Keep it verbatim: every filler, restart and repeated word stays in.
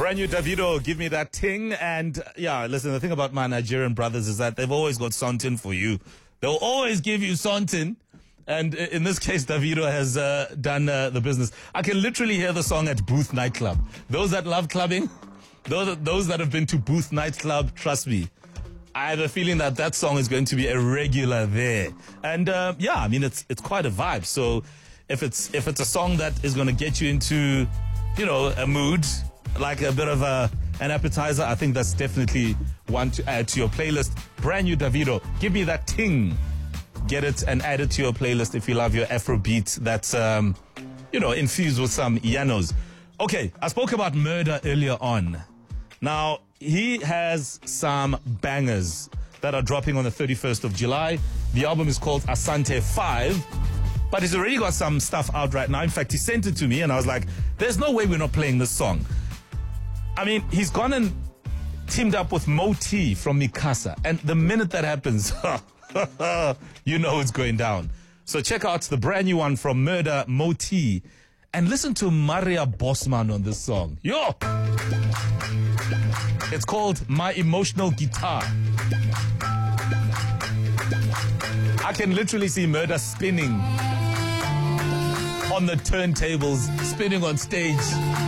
Brand new Davido, Give Me That Ting. And yeah, listen, the thing about my Nigerian brothers is that they've always got something for you. They'll always give you something. And in this case, Davido has uh, done uh, the business. I can literally hear the song at Booth Nightclub. Those that love clubbing, those, those that have been to Booth Nightclub, trust me, I have a feeling that that song is going to be a regular there. And uh, yeah, I mean, it's it's quite a vibe. So if it's if it's a song that is going to get you into, you know, a mood, like a bit of a an appetizer, I think that's definitely one to add to your playlist. Brand new Davido, Give Me That Ting. Get it and add it to your playlist if you love your Afrobeat that's, um, you know, infused with some Yanos. Okay, I spoke about Murder earlier on. Now, he has some bangers that are dropping on the thirty-first of July. The album is called Asante five, but he's already got some stuff out right now. In fact, he sent it to me and I was like, there's no way we're not playing this song. I mean, he's gone and teamed up with Moti from Mikasa. And the minute that happens, you know it's going down. So check out the brand new one from Murder, Moti. And listen to Maria Bosman on this song. Yo! It's called My Emotional Guitar. I can literally see Murder spinning on the turntables, spinning on stage.